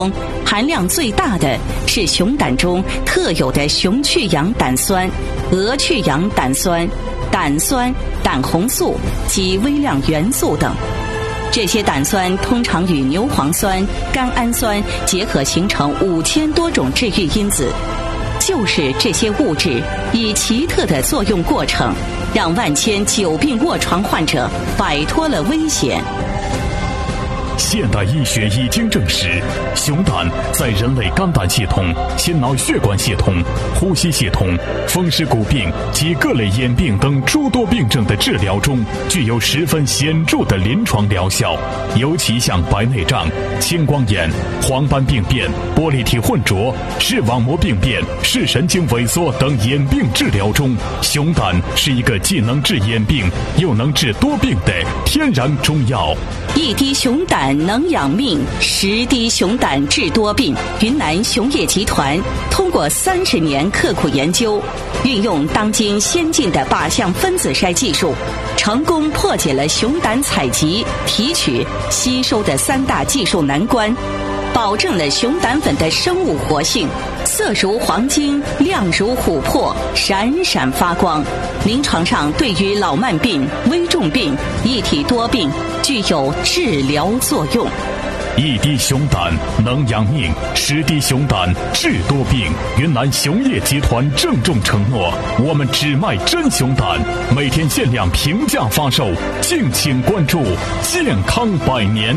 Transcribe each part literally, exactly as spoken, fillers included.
含量最大的是熊胆中特有的熊去氧胆酸、鹅去氧胆酸、胆酸、胆红素及微量元素等。这些胆酸通常与牛磺酸、甘氨酸结合形成五千多种治愈因子。就是这些物质以奇特的作用过程，让万千久病卧床患者摆脱了危险。 现代医学已经证实，熊胆在人类肝胆系统、心脑血管系统、呼吸系统、风湿骨病及各类眼病等诸多病症的治疗中，具有十分显著的临床疗效。尤其像白内障、青光眼、黄斑病变、玻璃体混浊、视网膜病变、视神经萎缩等眼病治疗中，熊胆是一个既能治眼病又能治多病的天然中药。 一滴熊胆能养命，十滴熊胆治多病。云南熊业集团通过三十年刻苦研究，运用当今先进的靶向分子筛技术，成功破解了熊胆采集、提取、吸收的三大技术难关，保证了熊胆粉的生物活性，色如黄金，亮如琥珀，闪闪发光。临床上对于老慢病、危重病、一体多病具有治疗作用。 一滴熊胆能养命，十滴熊胆治多病。云南熊业集团郑重承诺，我们只卖真熊胆，每天限量平价发售，敬请关注。健康百年，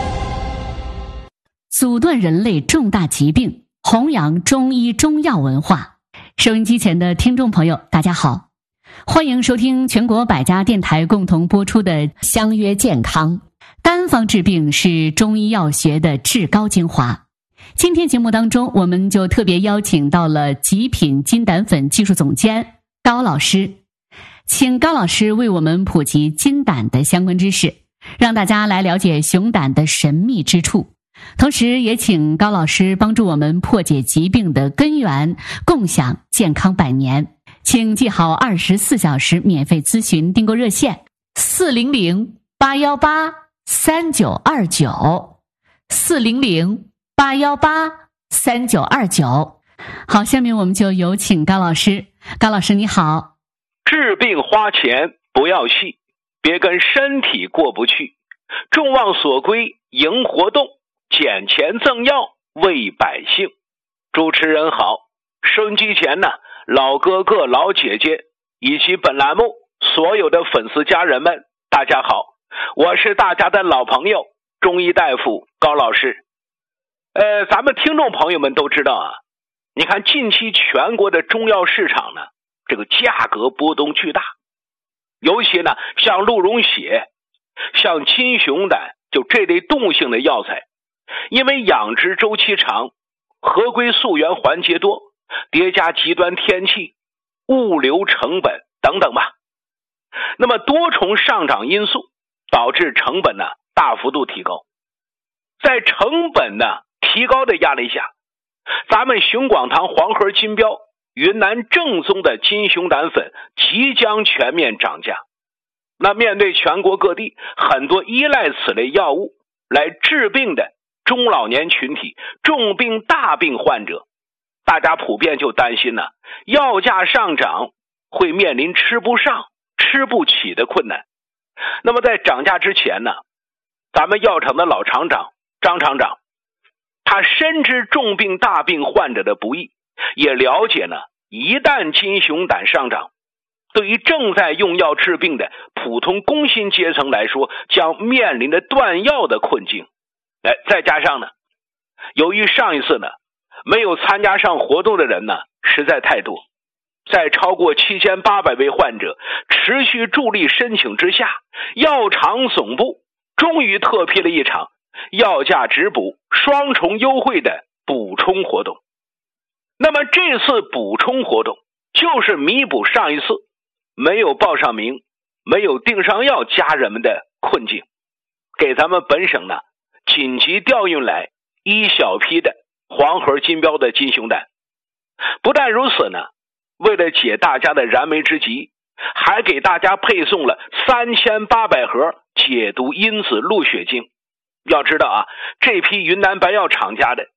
阻断人类重大疾病，弘扬中医中药文化。收音机前的听众朋友，大家好，欢迎收听全国百家电台共同播出的《相约健康》。单方治病是中医药学的至高精华。今天节目当中，我们就特别邀请到了极品金胆粉技术总监高老师，请高老师为我们普及金胆的相关知识，让大家来了解熊胆的神秘之处。同时也请高老师帮助我们破解疾病的根源，共享健康百年。请记好二十四小时免费咨询订购热线四零零八幺八三九二九四零零八幺八三九二九。好，下面我们就有请高老师。高老师你好。 治病花钱不要细，别跟身体过不去，众望所归迎活动，捡钱赠药为百姓。主持人好，收音机前呢，老哥哥老姐姐以及本栏目所有的粉丝家人们，大家好，我是大家的老朋友中医大夫高老师。呃，咱们听众朋友们都知道啊，你看近期全国的中药市场呢，这个价格波动巨大，尤其呢像鹿茸血、像金熊胆，就这类动物性的药材，因为养殖周期长，合规溯源环节多，叠加极端天气、物流成本等等吧，那么多重上涨因素导致成本呢大幅度提高。在成本呢提高的压力下，咱们熊广堂黄河金标云南正宗的金熊胆粉即将全面涨价。那面对全国各地很多依赖此类药物来治病的中老年群体、重病大病患者，大家普遍就担心呢，药价上涨会面临吃不上、吃不起的困难。那么在涨价之前呢，咱们药厂的老厂长张厂长，他深知重病大病患者的不易，也了解呢，一旦金熊胆上涨，对于正在用药治病的普通工薪阶层来说，将面临着断药的困境。哎，再加上呢，由于上一次呢没有参加上活动的人呢实在太多，在超过七千八百位患者持续助力申请之下，药厂总部终于特批了一场药价直补双重优惠的补充活动。那么这次补充活动就是弥补上一次没有报上名、没有订上药家人们的困境，给咱们本省呢紧急调运来一小批的黄河金标的金熊胆。不但如此呢，为了解大家的燃眉之急，还给大家配送了三千八百盒解毒因子鹿血精。 要知道啊，这批云南白药厂家的